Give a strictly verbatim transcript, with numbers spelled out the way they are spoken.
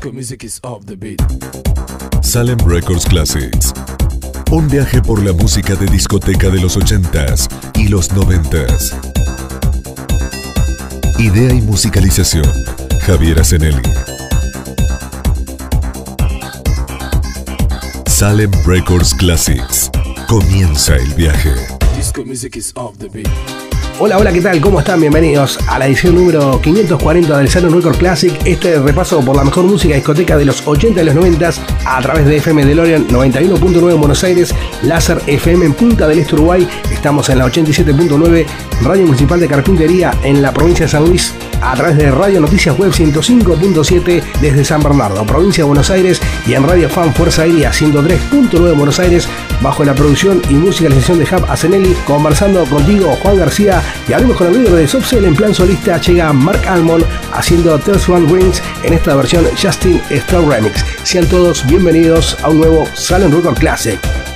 Disco music is off the beat. Salem Records Classics. Un viaje por la música de discoteca de los ochentas y los noventas. Idea y musicalización, Javier Asenelli. Salem Records Classics. Comienza el viaje. Disco music is off the beat. Hola, hola, ¿qué tal? ¿Cómo están? Bienvenidos a la edición número quinientos cuarenta del Salem Records Classic. Este repaso por la mejor música discoteca de los ochenta y los noventa a través de F M DeLorean noventa y uno punto nueve en Buenos Aires, Láser F M en Punta del Este, Uruguay. Estamos en la ochenta y siete punto nueve, Radio Municipal de Carpintería en la provincia de San Luis, a través de Radio Noticias Web ciento cinco punto siete desde San Bernardo, provincia de Buenos Aires, y en Radio Fan Fuerza Aérea ciento tres punto nueve Buenos Aires, bajo la producción y musicalización de Jav Asenelli. Conversando contigo, Juan García, y abrimos con el líder de Soft Cell en plan solista. Llega Mark Almond haciendo Tales One Rings en esta versión Justin Starr Remix. Sean todos bienvenidos a un nuevo Salem Records Classic.